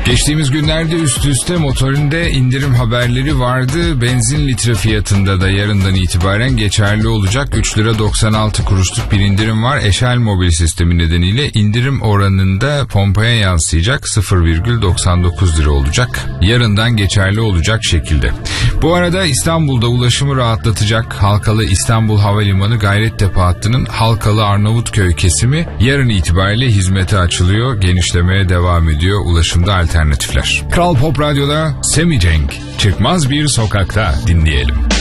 Geçtiğimiz günlerde üst üste motorinde indirim haberleri vardı. Benzin litre fiyatında da yarından itibaren geçerli olacak 3 lira 96 kuruşluk bir indirim var. Eşel mobil sistemi nedeniyle indirim oranında pompaya yansıyacak, 0,99 lira olacak. Yarından geçerli olacak şekilde. Bu arada İstanbul'da ulaşımı rahatlatacak Halkalı İstanbul Havalimanı Gayrettepe hattının Halkalı Arnavutköy kesimi yarın itibariyle hizmete açılıyor. Genişlemeye devam ediyor. Ulaşımda alternatifler. Kral Pop Radyo'da Semi Cenk, Çıkmaz Bir Sokakta dinleyelim.